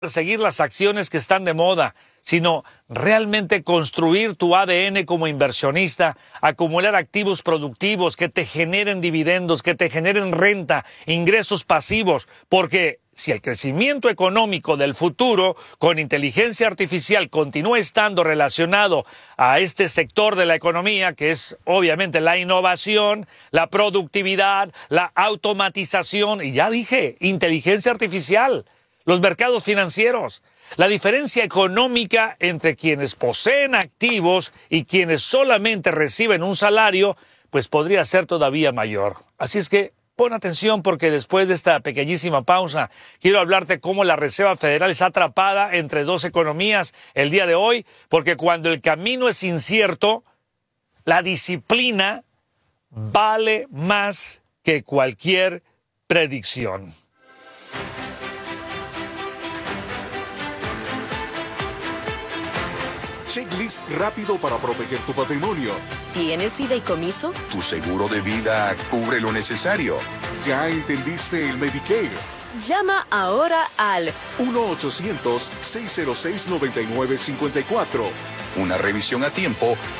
seguir las acciones que están de moda, sino realmente construir tu ADN como inversionista, acumular activos productivos que te generen dividendos, que te generen renta, ingresos pasivos, porque si el crecimiento económico del futuro con inteligencia artificial continúa estando relacionado a este sector de la economía, que es obviamente la innovación, la productividad, la automatización, y ya dije, inteligencia artificial, los mercados financieros, la diferencia económica entre quienes poseen activos y quienes solamente reciben un salario, pues podría ser todavía mayor. Así es que pon atención, porque después de esta pequeñísima pausa quiero hablarte cómo la Reserva Federal está atrapada entre dos economías el día de hoy, porque cuando el camino es incierto, la disciplina vale más que cualquier predicción. Checklist rápido para proteger tu patrimonio. ¿Tienes fideicomiso? Tu seguro de vida cubre lo necesario. ¿Ya entendiste el Medicare? Llama ahora al 1-800-606-9954. Una revisión a tiempo